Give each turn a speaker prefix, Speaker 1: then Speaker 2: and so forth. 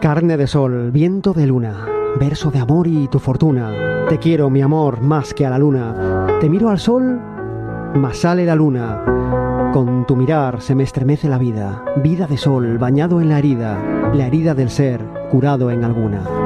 Speaker 1: Carne de sol, viento de luna, verso de amor y tu fortuna. Te quiero, mi amor, más que a la luna. Te miro al sol, mas sale la luna. Con tu mirar se me estremece la vida. Vida de sol, bañado en la herida del ser, curado en alguna.